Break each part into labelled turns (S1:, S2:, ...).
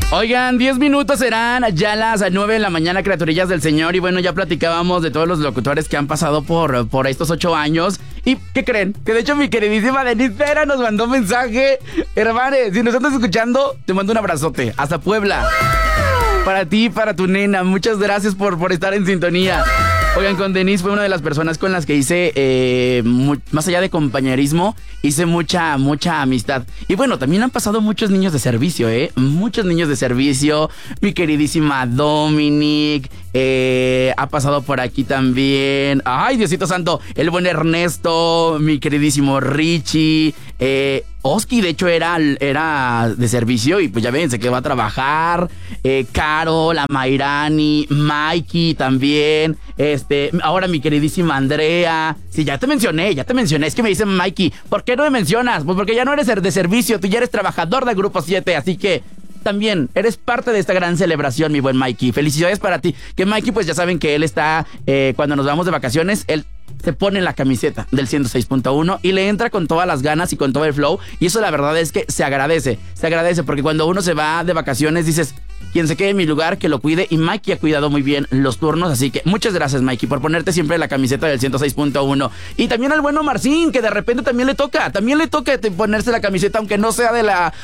S1: Oigan, 10 minutos serán ya las 9 de la mañana, criaturillas del Señor. Y bueno, ya platicábamos de todos los locutores que han pasado por estos 8 años. ¿Y qué creen? Que de hecho mi queridísima Denise Pera nos mandó un mensaje. Hermanes, si nos estás escuchando, te mando un abrazote. Hasta Puebla. Para ti y para tu nena. Muchas gracias por estar en sintonía. Oigan, con Denise fue una de las personas con las que hice, más allá de compañerismo, hice mucha amistad. Y bueno, también han pasado muchos niños de servicio, muchos niños de servicio. Mi queridísima Dominic, ha pasado por aquí también. Ay, Diosito Santo, el buen Ernesto, mi queridísimo Richie, Oski, de hecho, era de servicio y pues ya ven, se quedó a trabajar. Caro, la Mayrani, Mikey también. Ahora mi queridísima Andrea. Sí, ya te mencioné. Es que me dicen Mikey, ¿por qué no me mencionas? Pues porque ya no eres de servicio, tú ya eres trabajador del Grupo 7, así que también eres parte de esta gran celebración, mi buen Mikey. Felicidades para ti. Que Mikey, pues ya saben que él está, cuando nos vamos de vacaciones, él se pone la camiseta del 106.1 y le entra con todas las ganas y con todo el flow. Y eso la verdad es que se agradece porque cuando uno se va de vacaciones dices, quien se quede en mi lugar, que lo cuide. Y Mikey ha cuidado muy bien los turnos, así que muchas gracias, Mikey, por ponerte siempre la camiseta del 106.1. Y también al bueno Marcín, que de repente también le toca ponerse la camiseta, aunque no sea del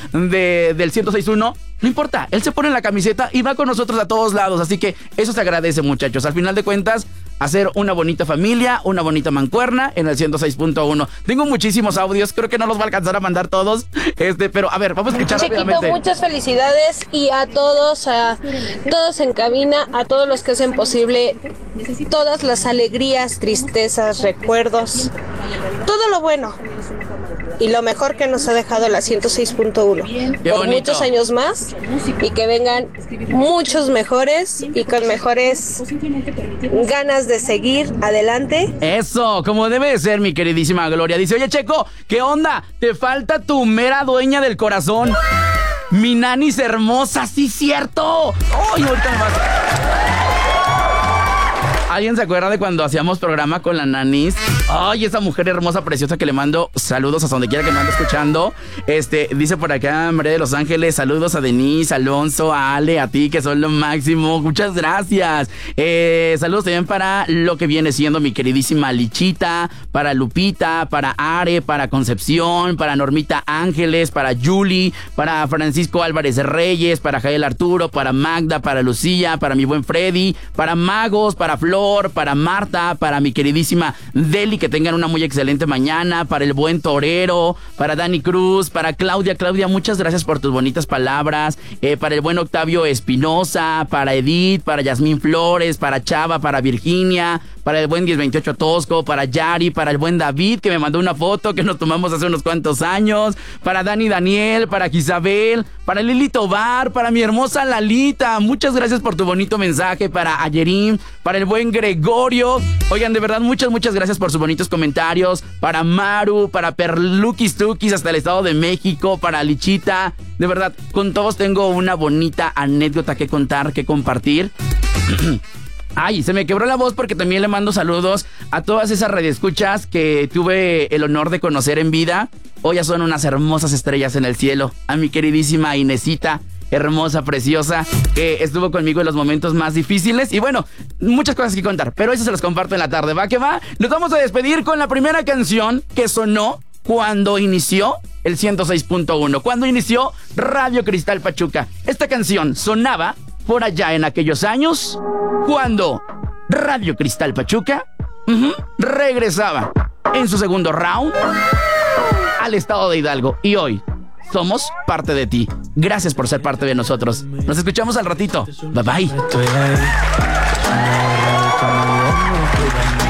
S1: 106.1. No importa, él se pone la camiseta y va con nosotros a todos lados, así que eso se agradece, muchachos. Al final de cuentas, hacer una bonita familia, una bonita mancuerna en el 106.1. Tengo muchísimos audios, creo que no los va a alcanzar a mandar todos, pero a ver, vamos a escuchar rápidamente.
S2: Muchas felicidades y a todos en cabina, a todos los que hacen posible todas las alegrías, tristezas, recuerdos, todo lo bueno y lo mejor que nos ha dejado la 106.1 por muchos años más, y que vengan muchos mejores y con mejores ganas de seguir adelante.
S1: Eso, como debe de ser, mi queridísima Gloria. Dice, oye, Checo, ¿qué onda? Te falta tu mera dueña del corazón, mi nanis hermosa. Sí, cierto. Ay, ahorita me vas. ¿Alguien se acuerda de cuando hacíamos programa con la nanis? Ay, esa mujer hermosa, preciosa, que le mando saludos a donde quiera que me ande escuchando. Dice por acá María de Los Ángeles, saludos a Denise, Alonso, a Ale, a ti, que son lo máximo. Muchas gracias. Saludos también para lo que viene siendo mi queridísima Lichita, para Lupita, para Are, para Concepción, para Normita Ángeles, para Julie, para Francisco Álvarez Reyes, para Jael Arturo, para Magda, para Lucía, para mi buen Freddy, para Magos, para Flor, para Marta, para mi queridísima Deli, que tengan una muy excelente mañana, para el buen Torero, para Dani Cruz, para Claudia, muchas gracias por tus bonitas palabras, para el buen Octavio Espinosa, para Edith, para Yasmín Flores, para Chava, para Virginia, para el buen 1028 Tosco, para Yari, para el buen David, que me mandó una foto que nos tomamos hace unos cuantos años, para Dani Daniel, para Isabel, para Lili Tobar, para mi hermosa Lalita, muchas gracias por tu bonito mensaje, para Ayerim, para el buen Gregorio. Oigan, de verdad, muchas gracias por sus bonitos comentarios, para Maru, para Perluquis Tukis hasta el Estado de México, para Lichita. De verdad, con todos tengo una bonita anécdota que contar, que compartir. Ay, se me quebró la voz porque también le mando saludos a todas esas radioescuchas que tuve el honor de conocer en vida. Hoy ya son unas hermosas estrellas en el cielo. A mi queridísima Inesita, hermosa, preciosa, que estuvo conmigo en los momentos más difíciles. Y bueno, muchas cosas que contar, pero eso se los comparto en la tarde. ¿Va que va? Nos vamos a despedir con la primera canción que sonó cuando inició el 106.1, cuando inició Radio Cristal Pachuca. Esta canción sonaba por allá en aquellos años, cuando Radio Cristal Pachuca regresaba en su segundo round al estado de Hidalgo. Y hoy somos parte de ti. Gracias por ser parte de nosotros. Nos escuchamos al ratito. Bye bye.